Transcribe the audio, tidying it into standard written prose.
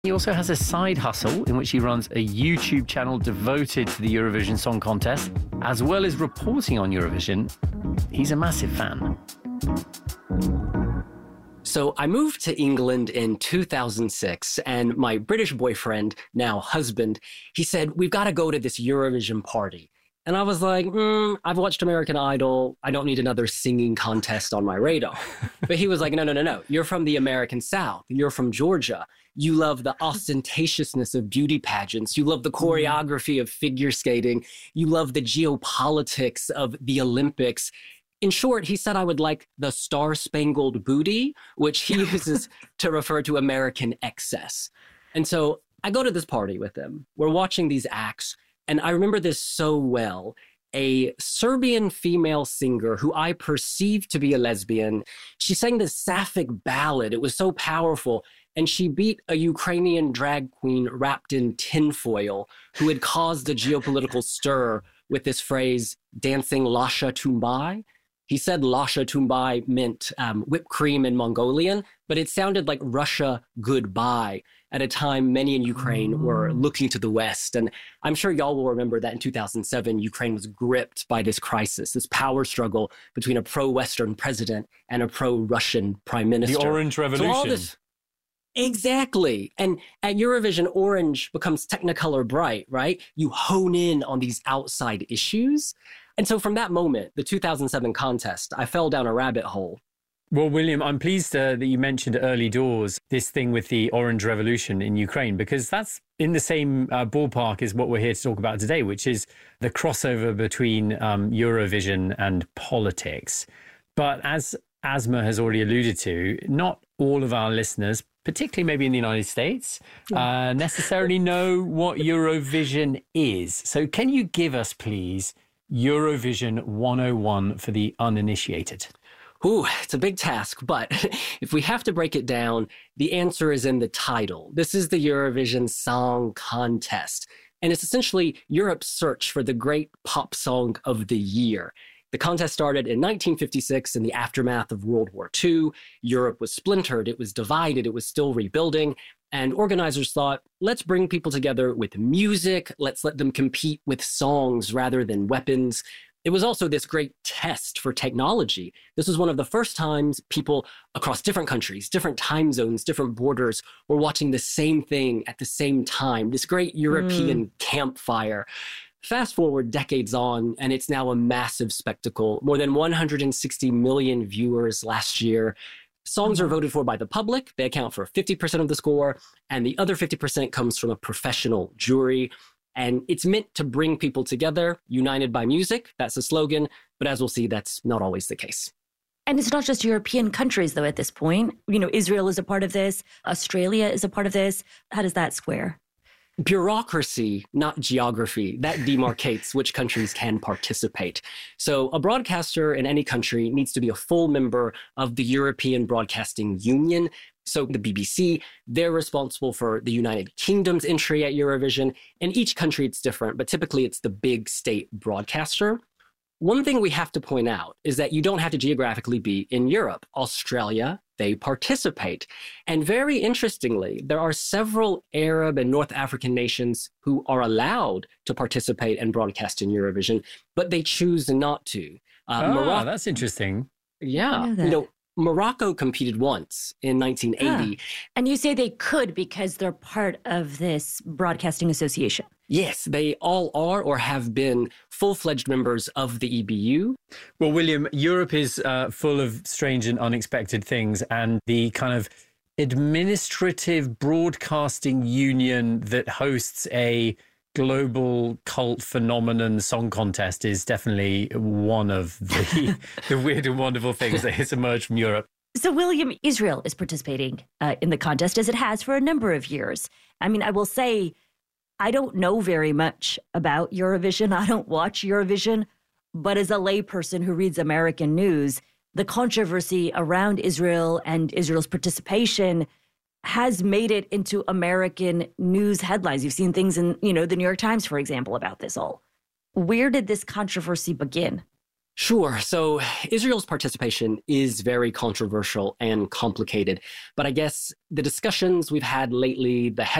He also has a side hustle in which he runs a YouTube channel devoted to the Eurovision Song Contest, as well as reporting on Eurovision. He's a massive fan. So I moved to England in 2006, and my British boyfriend, now husband, he said, we've got to go to this Eurovision party. And I was like, I've watched American Idol. I don't need another singing contest on my radar. But he was like, no. You're from the American South. You're from Georgia. You love the ostentatiousness of beauty pageants. You love the choreography of figure skating. You love the geopolitics of the Olympics. In short, he said I would like the star-spangled booty, which he uses to refer to American excess. And so I go to this party with him. We're watching these acts. And I remember this so well. A Serbian female singer who I perceived to be a lesbian, she sang this sapphic ballad. It was so powerful. And she beat a Ukrainian drag queen wrapped in tinfoil who had caused a geopolitical stir with this phrase, dancing Lasha Tumbai. He said Lasha Tumbai meant whipped cream in Mongolian, but it sounded like Russia goodbye at a time many in Ukraine were looking to the West. And I'm sure y'all will remember that in 2007, Ukraine was gripped by this crisis, this power struggle between a pro-Western president and a pro-Russian prime minister. The Orange Revolution. Exactly. And at Eurovision, orange becomes Technicolor bright, right? You hone in on these outside issues. And so from that moment, the 2007 contest, I fell down a rabbit hole. Well, William, I'm pleased that you mentioned early doors, this thing with the Orange Revolution in Ukraine, because that's in the same ballpark as what we're here to talk about today, which is the crossover between Eurovision and politics. But as Asma has already alluded to, not all of our listeners, particularly maybe in the United States, necessarily know what Eurovision is. So can you give us, please, Eurovision 101 for the uninitiated? Ooh, it's a big task, but if we have to break it down, the answer is in the title. This is the Eurovision Song Contest, and it's essentially Europe's search for the great pop song of the year. The contest started in 1956 in the aftermath of World War II. Europe was splintered, it was divided, it was still rebuilding, and organizers thought, let's bring people together with music, let's let them compete with songs rather than weapons. It was also this great test for technology. This was one of the first times people across different countries, different time zones, different borders were watching the same thing at the same time, this great European campfire. Fast forward decades on, and it's now a massive spectacle. More than 160 million viewers last year. Songs are voted for by the public. They account for 50% of the score, and the other 50% comes from a professional jury. And it's meant to bring people together, united by music. That's the slogan. But as we'll see, that's not always the case. And it's not just European countries, though, at this point. You know, Israel is a part of this. Australia is a part of this. How does that square? Bureaucracy, not geography, that demarcates which countries can participate. So a broadcaster in any country needs to be a full member of the European Broadcasting Union. So the BBC, they're responsible for the United Kingdom's entry at Eurovision. In each country, it's different, but typically it's the big state broadcaster. One thing we have to point out is that you don't have to geographically be in Europe. Australia, they participate. And very interestingly, there are several Arab and North African nations who are allowed to participate and broadcast in Eurovision, but they choose not to. Morocco, that's interesting. Yeah. Morocco competed once in 1980. And you say they could because they're part of this broadcasting association. Yes, they all are or have been full-fledged members of the EBU. Well, William, Europe is full of strange and unexpected things, and the kind of administrative broadcasting union that hosts a global cult phenomenon song contest is definitely one of the weird and wonderful things that has emerged from Europe. So, William, Israel is participating in the contest, as it has for a number of years. I mean, I will say, I don't know very much about Eurovision. I don't watch Eurovision. But as a layperson who reads American news, the controversy around Israel and Israel's participation has made it into American news headlines. You've seen things in, the New York Times, for example, about this all. Where did this controversy begin? Sure. So Israel's participation is very controversial and complicated. But I guess the discussions we've had lately, the